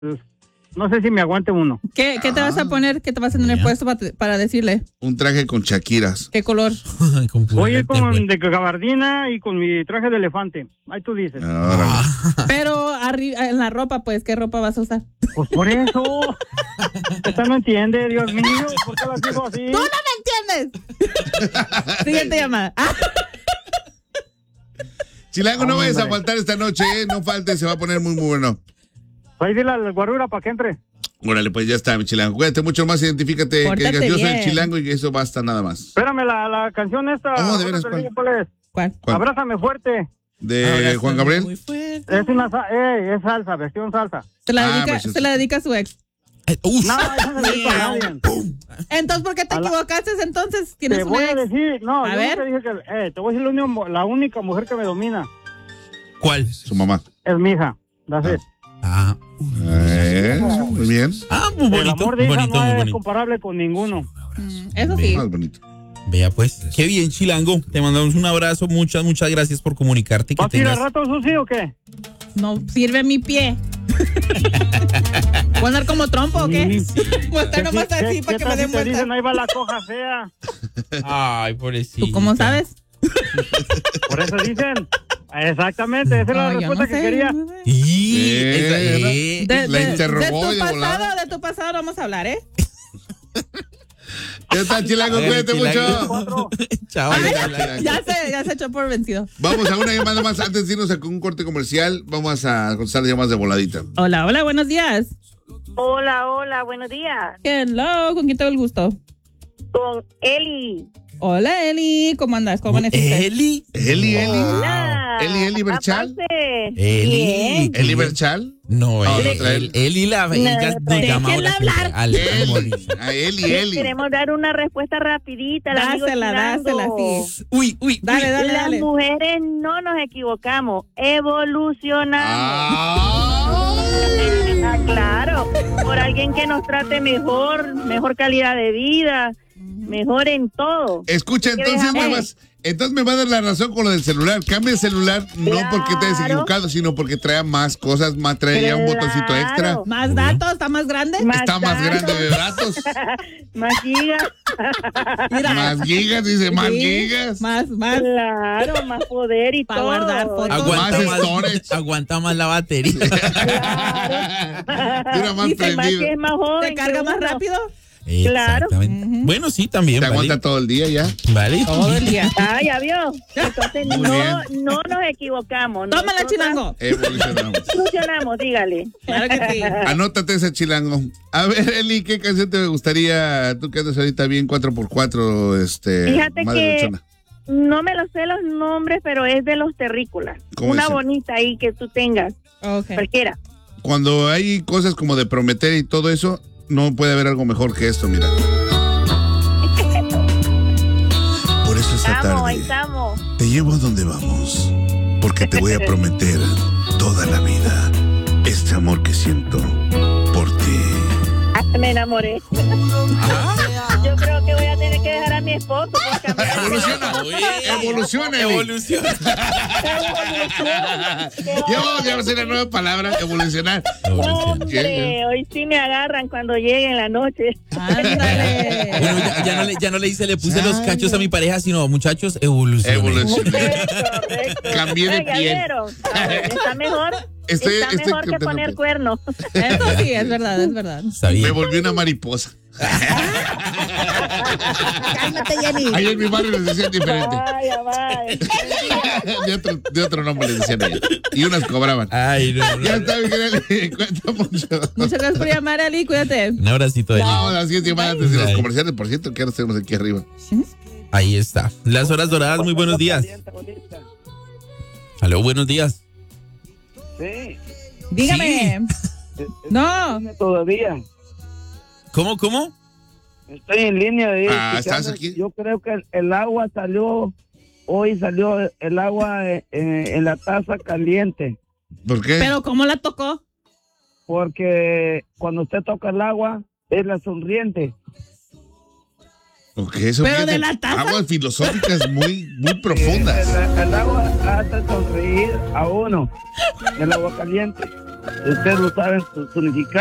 pues, no sé si me aguante uno. ¿Qué te vas a poner? ¿Qué te vas a tener puesto para decirle? Un traje con Shakiras. ¿Qué color? Voy a ir con de gabardina y con mi traje de elefante. Ahí tú dices. Pero arriba, en la ropa, pues, ¿qué ropa vas a usar? Pues por eso. Esta no entiende, Dios mío. ¿Por qué las digo así? ¡Tú no me entiendes! Siguiente llamada. Chilango, no vayas a faltar esta noche, ¿eh? No faltes, se va a poner muy, muy bueno. Ahí dile al guarura para que entre. Órale, pues ya está, mi Chilango. Cuídate mucho más, identifícate. Pórtate Que digas, yo soy bien. el Chilango y eso basta nada más. Espérame, la canción esta. Oh, de veras, ¿Cuál es? ¿Cuál? Abrázame fuerte. ¿De Juan Gabriel? Es una es salsa, versión salsa. Se la dedica a su ex. No, eso no le digo a nadie. Entonces, ¿por qué te equivocaste? Entonces, ¿tienes Te una voy a ex? decir, no, A yo ver. no te dije que, te voy a decir la única mujer que me domina ¿Cuál? Su mamá. es mi hija. Muy bien. Muy bonito. El amor de hija bonito, no muy es bonito. comparable con ninguno. Eso sí. Más bonito. Vea pues, qué bien, Chilango. Te mandamos un abrazo, muchas gracias por comunicarte. Que ¿Vas a ir al tengas... rato, Susi, o qué? No sirve mi pie. ¿Voy a andar como trompo o qué? Voy a estar nomás así para que me den te dicen, vuelta. ahí va la coja fea. Ay, pobrecito. ¿Tú cómo sabes? Por eso dicen. Exactamente, esa es la No, yo respuesta no que sé. quería. La interrogó de y tu de volada. pasado, de tu pasado vamos a hablar, ¿eh? Ya está, Chilango, cuídate mucho. Chao. Ya se echó por vencido. Vamos a una llamada más antes de irnos a un corte comercial. Vamos a contestar llamadas de voladita. Hola, buenos días. Hola, buenos días. Hello, ¿con quién tengo el gusto? Con Eli. Hola, Eli, ¿cómo andas? ¿Cómo amaneciste? Eli. Hola. Eli Berchal. Bien. Eli Berchal. No, otra Eli la ella nos llama ahora hablar. Eli. Queremos dar una respuesta rapidita. Dásela, sí. Uy. Dale. Las mujeres no nos equivocamos, evolucionamos. Claro, por alguien que nos trate mejor calidad de vida, mejor en todo. Escucha, entonces me va a dar la razón con lo del celular. Cambia el celular no porque te hayas equivocado, sino porque trae más cosas, trae ya un botoncito extra. ¿Más datos? ¿Está más grande? Está más grande de datos. Más gigas. Mira. Más gigas, dice, más Sí, gigas. Más. Claro, más poder y Para todo. guardar fotos. Aguanta más la batería. Dura más Dice más prendido. que es más joven. ¿Te carga que más uno. rápido? Claro. Bueno, sí, también. Te aguanta todo el día ya. Vale. Todo el día. Ya vio. Entonces Muy no nos equivocamos. Tómala, Nosotras Chilango. Evolucionamos. Funcionamos, dígale. Claro que sí. Anótate ese, Chilango. A ver, Eli, ¿qué canción te gustaría? Tú que andas ahorita bien 4x4, Fíjate madre que luchona. no me lo sé los nombres, pero es de los terrícolas. ¿Cómo Una dice? bonita ahí que tú tengas. Okay. Cualquiera. Cuando hay cosas como de prometer y todo eso, no puede haber algo mejor que esto, mira. Por eso esta Ahí tarde estamos. te llevo a donde vamos, porque te voy a prometer toda la vida este amor que siento por ti. Me enamoré. Yo creo que voy a tener que dejar a mi esposo. Evoluciona, Eli. Ya vamos a hacer la nueva palabra, evolucionar. Hombre, hoy sí me agarran cuando llegue en la noche. Ándale. Bueno, ya no le dice, le puse los cachos a mi pareja, sino muchachos, evolucionen. Correcto. Cambié de Ya piel. vieron. Está mejor. Está mejor que poner cuernos. Eso sí, es verdad. Me volví una mariposa. Cálmate, Jenny. Ahí en mi barrio les decían diferente. Vaya. De otro nombre les decían allá. Y unas cobraban. Ay, no. Ya está, mi querida, cuenta mucho. Muchas gracias por llamar, Ali. Cuídate. Un abracito de No, las 10 llamadas antes de los comerciales, por cierto, que ahora tenemos aquí arriba. Ahí está. Las horas doradas, muy buenos días. Aló, buenos días. Sí. Dígame. No. Todavía. ¿Cómo? Estoy en línea de ¿estás aquí? Yo creo que el agua salió el agua en la taza caliente. ¿Por qué? ¿Pero cómo la tocó? Porque cuando usted toca el agua, es la sonriente. Ok, eso Pero fíjate, de la taza. aguas filosóficas muy profundas. El agua hace sonreír a uno. El agua caliente. Ustedes lo saben significar.